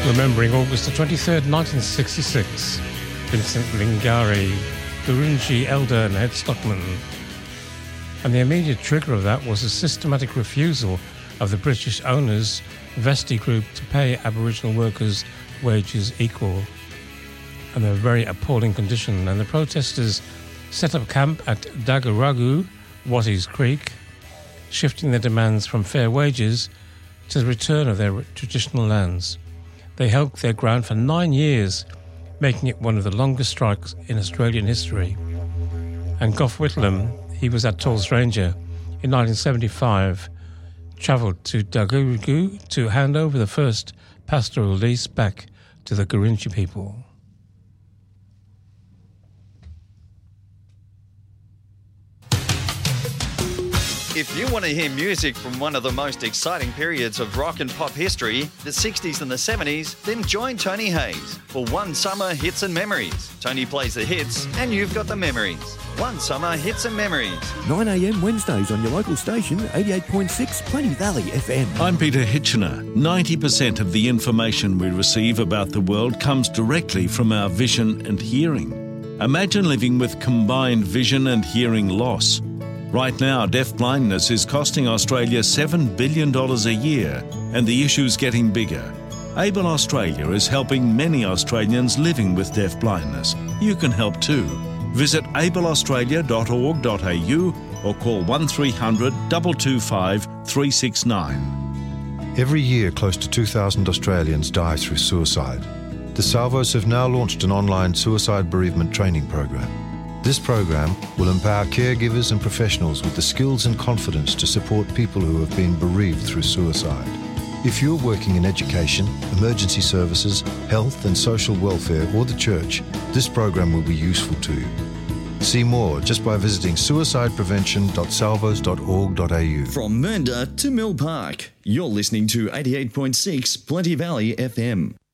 Remembering August the 23rd, 1966, Vincent Lingari, Gurunji Elder and head stockman. And the immediate trigger of that was a systematic refusal of the British owners, Vesti Group, to pay Aboriginal workers wages equal. And a very appalling condition. And the protesters set up camp at Dagaragu, Watties Creek, shifting their demands from fair wages to the return of their traditional lands. They held their ground for 9 years, making it one of the longest strikes in Australian history. And Gough Whitlam, he was Atoll's ranger in 1975, travelled to Dagaragu to hand over the first pastoral lease back to the Gurunji people. If you want to hear music from one of the most exciting periods of rock and pop history, the 60s and the 70s, then join Tony Hayes for One Summer Hits and Memories. Tony plays the hits and you've got the memories. One Summer Hits and Memories. 9 a.m. Wednesdays on your local station, 88.6 Plenty Valley FM. I'm Peter Hitchener. 90% of the information we receive about the world comes directly from our vision and hearing. Imagine living with combined vision and hearing loss. Right now, deafblindness is costing Australia $7 billion a year, and the issue's getting bigger. Able Australia is helping many Australians living with deafblindness. You can help too. Visit ableaustralia.org.au or call 1300 225 369. Every year, close to 2,000 Australians die through suicide. The Salvos have now launched an online suicide bereavement training program. This program will empower caregivers and professionals with the skills and confidence to support people who have been bereaved through suicide. If you're working in education, emergency services, health and social welfare or the church, this program will be useful to you. See more just by visiting suicideprevention.salvos.org.au. From Mernda to Mill Park, you're listening to 88.6 Plenty Valley FM.